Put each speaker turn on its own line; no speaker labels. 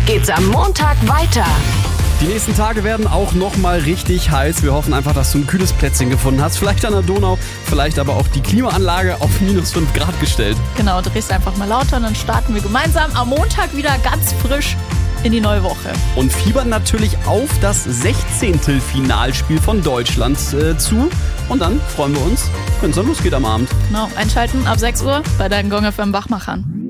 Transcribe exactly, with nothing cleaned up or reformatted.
geht's am Montag weiter.
Die nächsten Tage werden auch nochmal richtig heiß. Wir hoffen einfach, dass du ein kühles Plätzchen gefunden hast. Vielleicht an der Donau, vielleicht aber auch die Klimaanlage auf minus fünf Grad gestellt.
Genau, drehst einfach mal lauter und dann starten wir gemeinsam am Montag wieder ganz frisch in die neue Woche.
Und fiebern natürlich auf das sechzehnte Finalspiel von Deutschland äh, zu. Und dann freuen wir uns, wenn es dann losgeht am Abend.
Genau, einschalten ab sechs Uhr bei deinen Gong F M Wachmachern.